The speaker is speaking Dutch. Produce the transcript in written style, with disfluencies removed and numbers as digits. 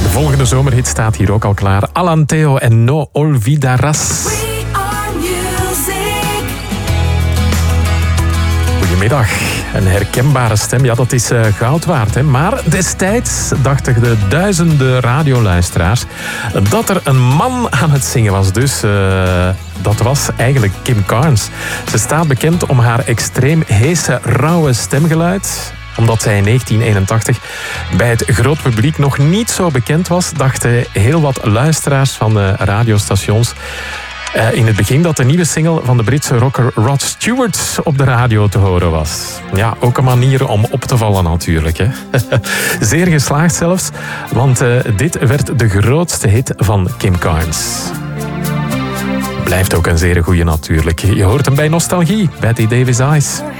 De volgende zomerhit staat hier ook al klaar. Alan Theo en No Olvidarás. Goedemiddag. Een herkenbare stem, ja, dat is goud waard. Hè? Maar destijds dachten de duizenden radioluisteraars dat er een man aan het zingen was. Dus dat was eigenlijk Kim Carnes. Ze staat bekend om haar extreem heese, rauwe stemgeluid. Omdat zij in 1981 bij het groot publiek nog niet zo bekend was, dachten heel wat luisteraars van de radiostations in het begin dat de nieuwe single van de Britse rocker Rod Stewart op de radio te horen was. Ja, ook een manier om op te vallen natuurlijk. Hè? Zeer geslaagd zelfs, want dit werd de grootste hit van Kim Carnes. Blijft ook een zeer goeie natuurlijk. Je hoort hem bij Nostalgie, Betty Davis Eyes.